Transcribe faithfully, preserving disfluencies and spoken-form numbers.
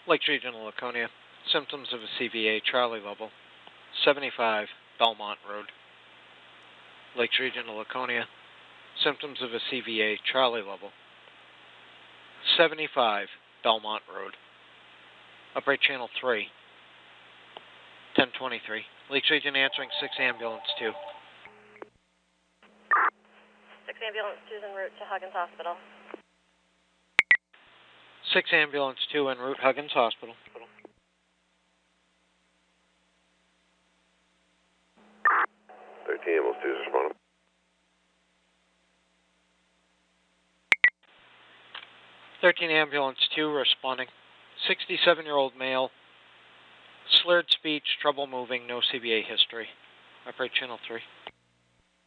Lakes Regional Laconia. Symptoms of a C V A, Charlie level. seventy-five Belmont Road. Lakes Regional Laconia. Symptoms of a C V A, Charlie level. seventy-five Belmont Road. Upright Channel three. ten twenty-three. Lakes Region answering six Ambulance two. six Ambulance two is en route to Huggins Hospital. six Ambulance two en route Huggins Hospital. thirteen Ambulance two is responding. thirteen Ambulance two responding. sixty-seven-year-old male. Slurred speech, trouble moving, no C V A history. Upright Channel three.